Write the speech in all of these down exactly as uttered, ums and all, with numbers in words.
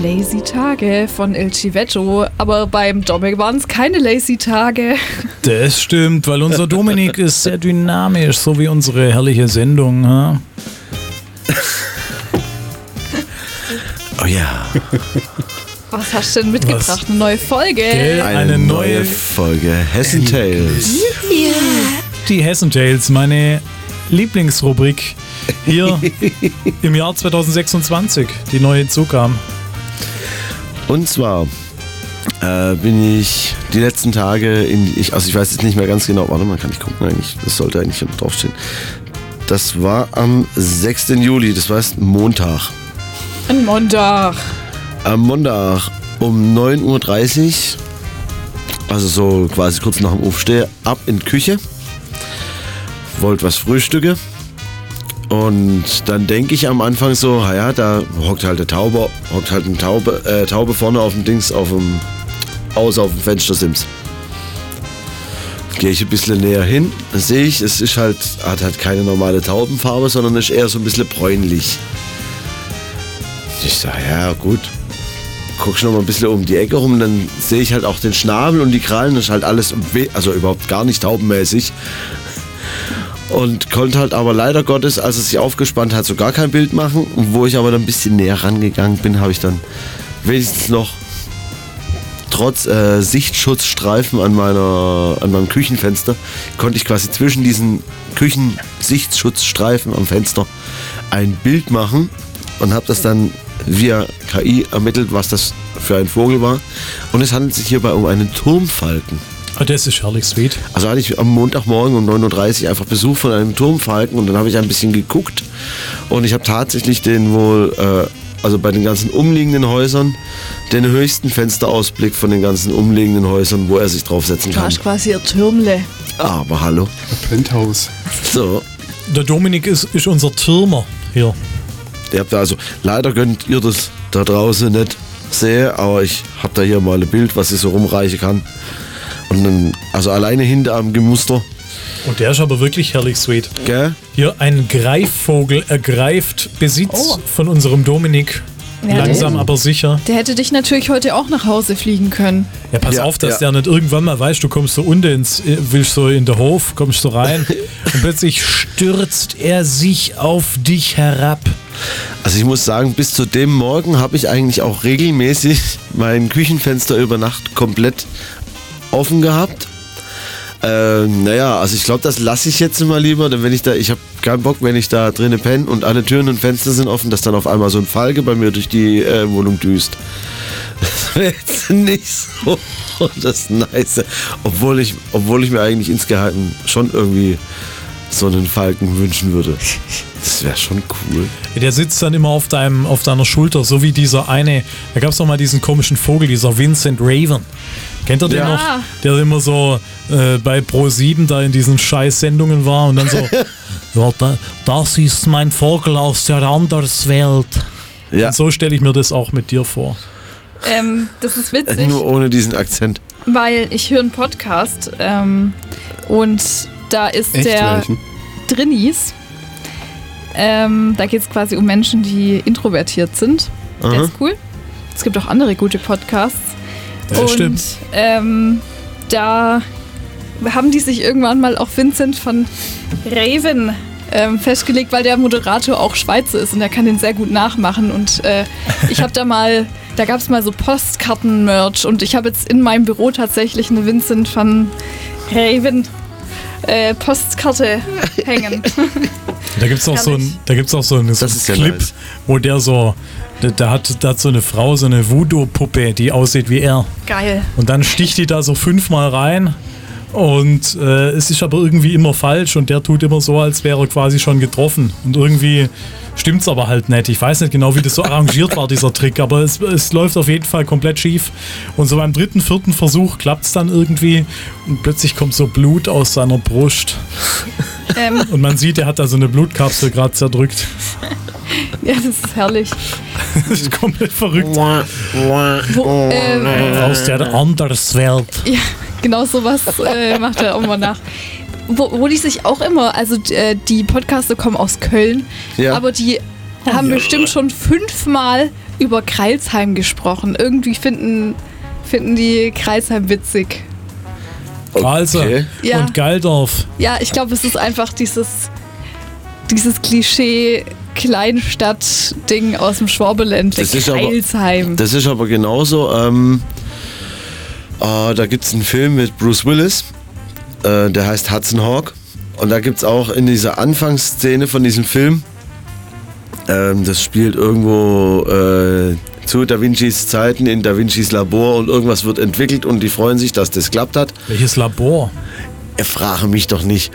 Lazy Tage von Il Civetto, aber beim Dominik waren es keine Lazy Tage. Das stimmt, weil unser Dominik ist sehr dynamisch, so wie unsere herrliche Sendung. Ha? Oh ja. Was hast du denn mitgebracht? Was? Eine neue Folge? Gell, eine, eine neue, neue Folge Hessen Tales. Ja. Die Hessen Tales, meine Lieblingsrubrik hier im Jahr zwanzig sechsundzwanzig, die neu hinzukam. Und zwar äh, bin ich die letzten Tage, in, ich, also ich weiß jetzt nicht mehr ganz genau, warte mal, kann ich gucken eigentlich, das sollte eigentlich schon draufstehen. Das war am sechsten Juli, das heißt Montag. Ein Montag. Am Montag um neun Uhr dreißig, also so quasi kurz nach dem Aufstehen, ab in die Küche. Wollte was frühstücke. Und dann denke ich am Anfang so, ja, da hockt halt eine Taube, hockt halt eine Taube, äh, Taube vorne auf dem Dings, auf dem, aus auf dem Fenstersims. Gehe ich ein bisschen näher hin, dann sehe ich, es ist halt, hat halt keine normale Taubenfarbe, sondern ist eher so ein bisschen bräunlich. Ich sage, ja gut, guck schon noch mal ein bisschen um die Ecke rum, dann sehe ich halt auch den Schnabel und die Krallen, das ist halt alles, also überhaupt gar nicht taubenmäßig. Und konnte halt aber leider Gottes, als es sich aufgespannt hat, so gar kein Bild machen. Und wo ich aber dann ein bisschen näher rangegangen bin, habe ich dann wenigstens noch trotz äh, Sichtschutzstreifen an, meiner, an meinem Küchenfenster, konnte ich quasi zwischen diesen Küchensichtschutzstreifen am Fenster ein Bild machen und habe das dann via K I ermittelt, was das für ein Vogel war. Und es handelt sich hierbei um einen Turmfalken. Oh, das ist herrlich sweet. Also hatte ich am Montagmorgen um neun Uhr dreißig einfach Besuch von einem Turmfalken und dann habe ich ein bisschen geguckt und ich habe tatsächlich den wohl, äh, also bei den ganzen umliegenden Häusern, den höchsten Fensterausblick von den ganzen umliegenden Häusern, wo er sich draufsetzen kann. Du hast quasi ein Türmle. Aber hallo. Ein Penthouse. So. Der Dominik ist, ist unser Türmer hier. Ihr habt da also, leider könnt ihr das da draußen nicht sehen, aber ich habe da hier mal ein Bild, was ich so rumreichen kann. Und dann, also alleine hinter am Gemuster. Und der ist aber wirklich herrlich sweet. Gell? Hier ein Greifvogel ergreift Besitz oh. von unserem Dominik. Ja, langsam, aber sicher. Der hätte dich natürlich heute auch nach Hause fliegen können. Ja, pass ja, auf, dass ja. der nicht irgendwann mal weiß, du kommst so unten ins, willst so in den Hof, kommst so rein und plötzlich stürzt er sich auf dich herab. Also ich muss sagen, bis zu dem Morgen habe ich eigentlich auch regelmäßig mein Küchenfenster über Nacht komplett offen gehabt. Äh, naja, also ich glaube, das lasse ich jetzt mal lieber, denn wenn ich da, ich habe keinen Bock, wenn ich da drinnen penne und alle Türen und Fenster sind offen, dass dann auf einmal so ein Falke bei mir durch die äh, Wohnung düst. Das wäre jetzt nicht so das Nice. Obwohl ich, obwohl ich mir eigentlich insgeheim schon irgendwie so einen Falken wünschen würde. Das wäre schon cool. Der sitzt dann immer auf, deinem, auf deiner Schulter, so wie dieser eine, da gab es doch mal diesen komischen Vogel, dieser Vincent Raven. Kennt ihr den ja. noch? Der immer so äh, bei Pro sieben da in diesen Scheiß-Sendungen war und dann so, ja, da, das ist mein Vogel aus der Anderswelt. Ja. Und so stelle ich mir das auch mit dir vor. Ähm, das ist witzig. Nur ohne diesen Akzent. Weil ich höre einen Podcast ähm, und da ist Echt, der welchen? Drinnies. Ähm, da geht es quasi um Menschen, die introvertiert sind. Aha. Der ist cool. Es gibt auch andere gute Podcasts. Ja, und stimmt. Ähm, da haben die sich irgendwann mal auch Vincent van Raven ähm, festgelegt, weil der Moderator auch Schweizer ist und er kann den sehr gut nachmachen. Und äh, ich habe da mal, da gab es mal so Postkarten-Merch und ich habe jetzt in meinem Büro tatsächlich eine Vincent van Raven äh, Postkarte hängen. Da gibt es auch, so ein, da gibt's auch so einen, so einen Clip, nice. wo der so, da, da, hat, da hat so eine Frau so eine Voodoo-Puppe, die aussieht wie er. Geil. Und dann sticht die da so fünfmal rein und äh, es ist aber irgendwie immer falsch und der tut immer so, als wäre er quasi schon getroffen. Und irgendwie stimmt's aber halt nicht. Ich weiß nicht genau, wie das so arrangiert war, dieser Trick, aber es, es läuft auf jeden Fall komplett schief. Und so beim dritten, vierten Versuch klappt's dann irgendwie und plötzlich kommt so Blut aus seiner Brust. Ähm. Und man sieht, er hat da so eine Blutkapsel gerade zerdrückt. Ja, das ist herrlich. Das ist komplett verrückt. Wo, ähm, Aus der Anderswelt. Ja, genau sowas äh, macht er auch mal nach. Wo, wo die sich auch immer, also äh, die Podcaster kommen aus Köln, ja. aber die haben Ja. bestimmt schon fünfmal über Crailsheim gesprochen. Irgendwie finden, finden die Crailsheim witzig. Also, Okay. Ja. und Geildorf. Ja, ich glaube, es ist einfach dieses, dieses Klischee Kleinstadt-Ding aus dem Schwabeländle. Das ist aber- Crailsheim. Das ist aber genauso. Ähm, äh, da gibt es einen Film mit Bruce Willis, äh, der heißt Hudson Hawk. Und da gibt es auch in dieser Anfangsszene von diesem Film, ähm, das spielt irgendwo äh, zu Da Vincis Zeiten in Da Vincis Labor und irgendwas wird entwickelt und die freuen sich, dass das klappt hat. Welches Labor? Er frage mich doch nicht.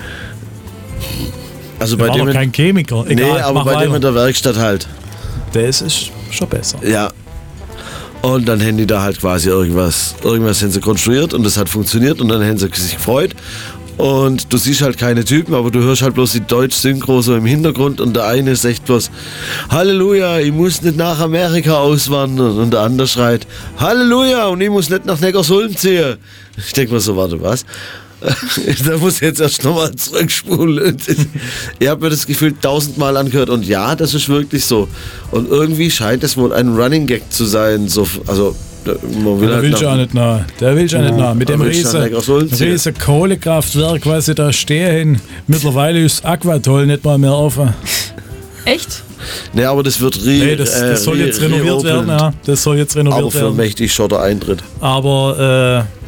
Also Der bei war dem doch in, kein Chemiker. Egal, nee, aber mach bei dem in weiter. der Werkstatt halt. Der ist, ist schon besser. Ja. Und dann haben die da halt quasi irgendwas, irgendwas haben sie konstruiert und das hat funktioniert und dann haben sie sich gefreut. Und du siehst halt keine Typen, aber du hörst halt bloß die Deutsch-Synchro so im Hintergrund und der eine sagt bloß Halleluja, ich muss nicht nach Amerika auswandern und der andere schreit Halleluja und ich muss nicht nach Neckarsulm ziehen. Ich denke mir so, warte, was? Da muss ich jetzt erst nochmal zurückspulen. Ich habe mir das Gefühl tausendmal angehört und ja, das ist wirklich so. Und irgendwie scheint es wohl ein Running Gag zu sein. So, also, man will Der halt will nach- ja nicht nah. Der will ja nicht nah. Mit dem der will schon riesen, lecker Sulm ziehen. riesen Kohlekraftwerk, was sie da stehen. Mittlerweile ist Aquatoll nicht mal mehr offen. Echt? Nee, aber das wird re Nee, das, das soll äh, jetzt re- renoviert werden. reopened. Ja. Das soll jetzt renoviert Aber für werden. mächtig schotter Eintritt. Aber äh,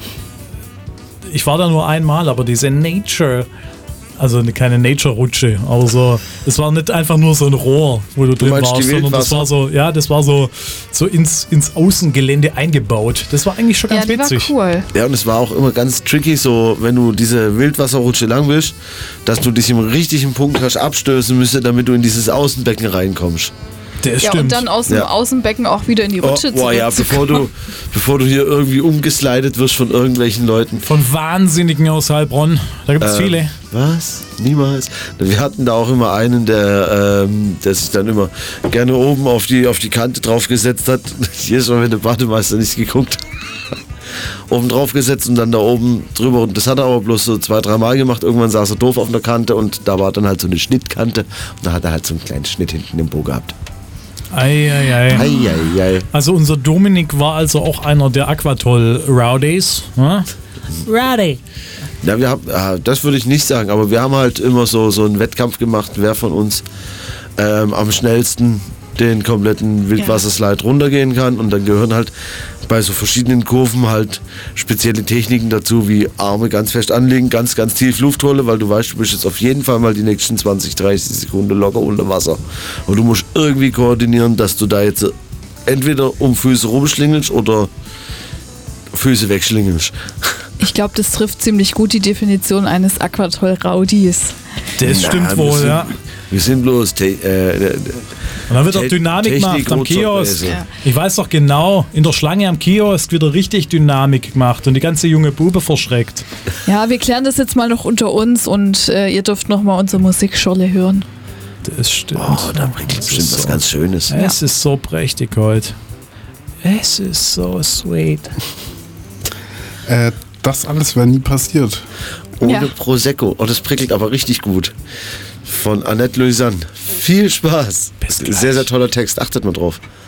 ich war da nur einmal, aber diese Nature, also keine Nature-Rutsche, aber so, es war nicht einfach nur so ein Rohr, wo du drin meinst die warst, sondern das Wildwasser? war so, ja, das war so, so ins, ins Außengelände eingebaut. Das war eigentlich schon Ja, ganz die war witzig. cool. Ja, und es war auch immer ganz tricky, so wenn du diese Wildwasserrutsche lang willst, dass du dich im richtigen Punkt hast abstößen müsste, damit du in dieses Außenbecken reinkommst. Das Ja, stimmt. und dann aus dem Ja. Außenbecken auch wieder in die Oh, Rutsche boah, ja, bevor du, bevor du hier irgendwie umgeslidet wirst von irgendwelchen Leuten. Von Wahnsinnigen aus Heilbronn. Da gibt es Ähm, viele. Was? Niemals. Wir hatten da auch immer einen, der, ähm, der sich dann immer gerne oben auf die, auf die Kante draufgesetzt hat. Jedes Mal, wenn der Bademeister nicht geguckt oben drauf gesetzt und dann da oben drüber. Und das hat er aber bloß so zwei, drei Mal gemacht. Irgendwann saß er doof auf der Kante und da war dann halt so eine Schnittkante. Und da hat er halt so einen kleinen Schnitt hinten im Po gehabt. Eieiei. Eieiei. Also unser Dominik war also auch einer der Aquatoll-Rowdies. Ne? Rowdy. Ja, wir haben, äh, das würde ich nicht sagen, aber wir haben halt immer so, so einen Wettkampf gemacht, wer von uns ähm, am schnellsten den kompletten Wildwasserslide runtergehen kann. Und dann gehören halt bei so verschiedenen Kurven halt spezielle Techniken dazu, wie Arme ganz fest anlegen, ganz, ganz tief Luft holen, weil du weißt, du bist jetzt auf jeden Fall mal die nächsten zwanzig, dreißig Sekunden locker unter Wasser. Und du musst irgendwie koordinieren, dass du da jetzt entweder um Füße rumschlingelst oder Füße wegschlingelst. Ich glaube, das trifft ziemlich gut die Definition eines Aquatoll-Raudis. Das stimmt Na, wir wohl, sind, ja. Wir sind bloß te äh, Und dann wird auch Te- Dynamik Technik gemacht am und Kiosk. Sorgweise. Ja. Ich weiß doch genau, in der Schlange am Kiosk wird richtig Dynamik gemacht und die ganze junge Bube verschreckt. Ja, wir klären das jetzt mal noch unter uns und äh, ihr dürft noch mal unsere Musikschorle hören. Das stimmt. Oh, da bringt Das bestimmt ist was so. ganz Schönes. Es ist so prächtig heute. Es ist so sweet. Äh, das alles wäre nie passiert. Ohne Ja. Prosecco. Oh, das prickelt aber richtig gut. Von Annette Louisanne. Viel Spaß. Bis gleich. Sehr, sehr toller Text. Achtet mal drauf.